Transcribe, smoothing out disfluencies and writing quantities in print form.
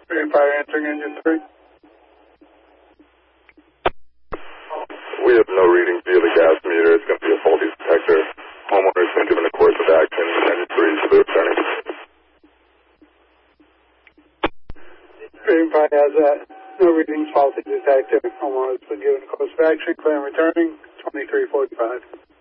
Green 5 answering engine 3. We have no reading via the gas meter. It's going to be a faulty detector. Homeowner has been given a course of action. Engine 3 is clear turning. Green 5 has that. No readings, faulty detector. Homeowner has been given a course of action. Clear and returning. 2345.